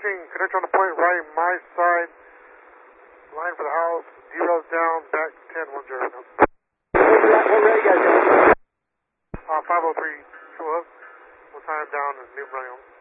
approaching, connect on the point right, my side, line for the house, derails down, back 1010. What ready, guys? 503, show up, we'll sign it down and leave running on.